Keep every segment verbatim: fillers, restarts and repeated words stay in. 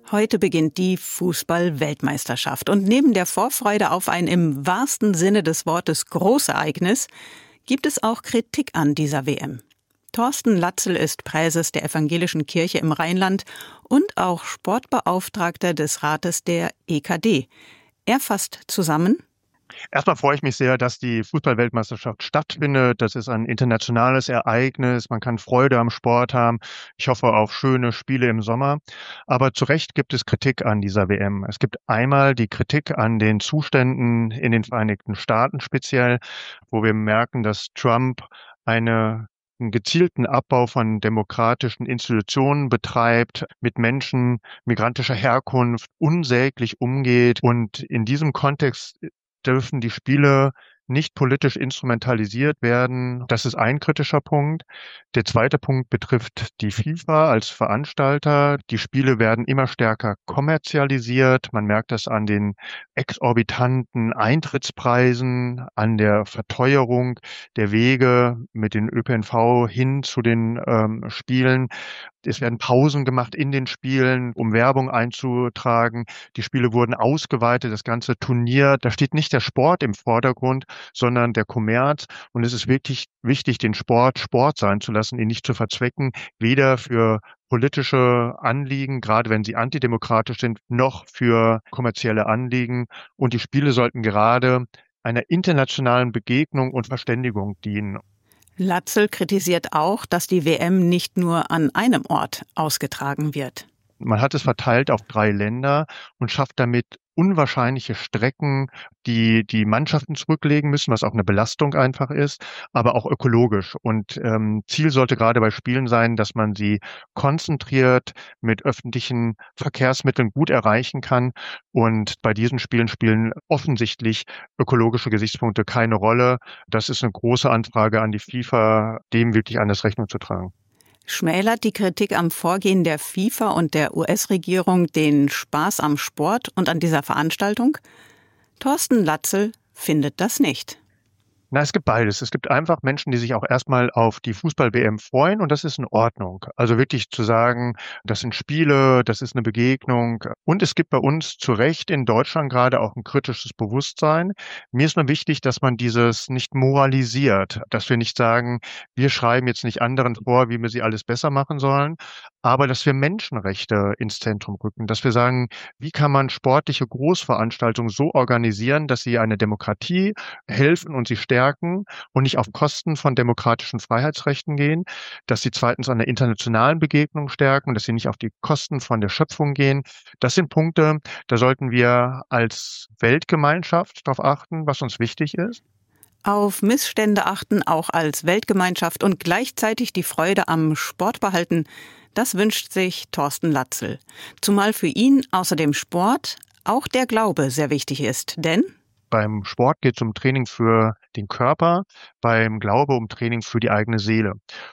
Heute beginnt die Fußball-Weltmeisterschaft. Und neben der Vorfreude auf ein im wahrsten Sinne des Wortes Großereignis gibt es auch Kritik an dieser W M. Thorsten Latzel ist Präses der Evangelischen Kirche im Rheinland und auch Sportbeauftragter des Rates der E K D. Er fasst zusammen: Erstmal freue ich mich sehr, dass die Fußball-Weltmeisterschaft stattfindet. Das ist ein internationales Ereignis. Man kann Freude am Sport haben. Ich hoffe auf schöne Spiele im Sommer. Aber zu Recht gibt es Kritik an dieser W M. Es gibt einmal die Kritik an den Zuständen in den Vereinigten Staaten speziell, wo wir merken, dass Trump eine einen gezielten Abbau von demokratischen Institutionen betreibt, mit Menschen migrantischer Herkunft unsäglich umgeht. Und in diesem Kontext dürfen die Spiele nicht politisch instrumentalisiert werden. Das ist ein kritischer Punkt. Der zweite Punkt betrifft die FIFA als Veranstalter. Die Spiele werden immer stärker kommerzialisiert. Man merkt das an den exorbitanten Eintrittspreisen, an der Verteuerung der Wege mit den Ö P N V hin zu den ähm, Spielen. Es werden Pausen gemacht in den Spielen, um Werbung einzutragen. Die Spiele wurden ausgeweitet, das ganze Turnier. Da steht nicht der Sport im Vordergrund, sondern der Kommerz. Und es ist wirklich wichtig, den Sport Sport sein zu lassen, ihn nicht zu verzwecken, weder für politische Anliegen, gerade wenn sie antidemokratisch sind, noch für kommerzielle Anliegen. Und die Spiele sollten gerade einer internationalen Begegnung und Verständigung dienen. Latzel kritisiert auch, dass die W M nicht nur an einem Ort ausgetragen wird. Man hat es verteilt auf drei Länder und schafft damit unwahrscheinliche Strecken, die die Mannschaften zurücklegen müssen, was auch eine Belastung einfach ist, aber auch ökologisch. Und ähm, Ziel sollte gerade bei Spielen sein, dass man sie konzentriert mit öffentlichen Verkehrsmitteln gut erreichen kann. Und bei diesen Spielen spielen offensichtlich ökologische Gesichtspunkte keine Rolle. Das ist eine große Anfrage an die FIFA, dem wirklich alles Rechnung zu tragen. Schmälert die Kritik am Vorgehen der FIFA und der U S-Regierung den Spaß am Sport und an dieser Veranstaltung? Thorsten Latzel findet das nicht. Na, es gibt beides. Es gibt einfach Menschen, die sich auch erstmal auf die Fußball-W M freuen, und das ist in Ordnung. Also wirklich zu sagen, das sind Spiele, das ist eine Begegnung. Und es gibt bei uns zu Recht in Deutschland gerade auch ein kritisches Bewusstsein. Mir ist nur wichtig, dass man dieses nicht moralisiert, dass wir nicht sagen, wir schreiben jetzt nicht anderen vor, wie wir sie alles besser machen sollen, aber dass wir Menschenrechte ins Zentrum rücken, dass wir sagen, wie kann man sportliche Großveranstaltungen so organisieren, dass sie eine Demokratie helfen und sie stärken und nicht auf Kosten von demokratischen Freiheitsrechten gehen, dass sie zweitens an der internationalen Begegnung stärken, dass sie nicht auf die Kosten von der Schöpfung gehen. Das sind Punkte, da sollten wir als Weltgemeinschaft darauf achten, was uns wichtig ist. Auf Missstände achten, auch als Weltgemeinschaft, und gleichzeitig die Freude am Sport behalten, das wünscht sich Thorsten Latzel. Zumal für ihn außer dem Sport auch der Glaube sehr wichtig ist, denn beim Sport geht es um Training für den Körper, beim Glaube um Training für die eigene Seele.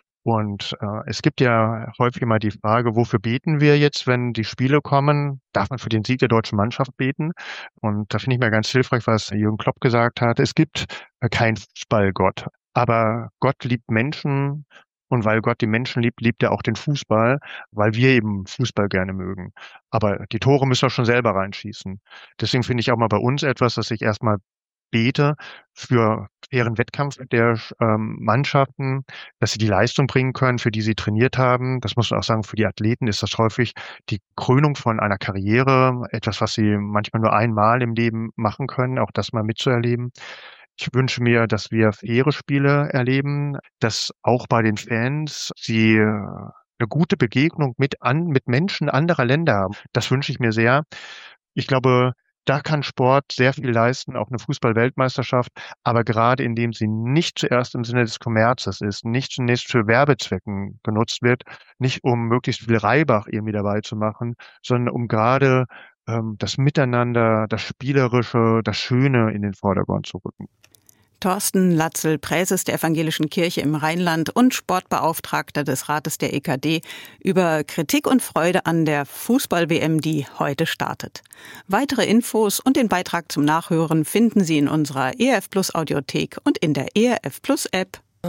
Und äh, es gibt ja häufig mal die Frage, wofür beten wir jetzt, wenn die Spiele kommen? Darf man für den Sieg der deutschen Mannschaft beten? Und da finde ich mir ganz hilfreich, was Jürgen Klopp gesagt hat. Es gibt äh, keinen Fußballgott, aber Gott liebt Menschen. Und weil Gott die Menschen liebt, liebt er auch den Fußball, weil wir eben Fußball gerne mögen. Aber die Tore müssen wir schon selber reinschießen. Deswegen finde ich auch mal bei uns etwas, dass ich erstmal bete für fairen Wettkampf der ähm, Mannschaften, dass sie die Leistung bringen können, für die sie trainiert haben. Das muss man auch sagen, für die Athleten ist das häufig die Krönung von einer Karriere, etwas, was sie manchmal nur einmal im Leben machen können, auch das mal mitzuerleben. Ich wünsche mir, dass wir faire Spiele erleben, dass auch bei den Fans sie eine gute Begegnung mit an, mit Menschen anderer Länder haben. Das wünsche ich mir sehr. Ich glaube, da kann Sport sehr viel leisten, auch eine Fußball-Weltmeisterschaft, aber gerade indem sie nicht zuerst im Sinne des Kommerzes ist, nicht zunächst für Werbezwecken genutzt wird, nicht um möglichst viel Reibach irgendwie dabei zu machen, sondern um gerade ähm, das Miteinander, das Spielerische, das Schöne in den Vordergrund zu rücken. Thorsten Latzel, Präses der Evangelischen Kirche im Rheinland und Sportbeauftragter des Rates der E K D, über Kritik und Freude an der Fußball-W M, die heute startet. Weitere Infos und den Beitrag zum Nachhören finden Sie in unserer E R F Plus Audiothek und in der E R F Plus App.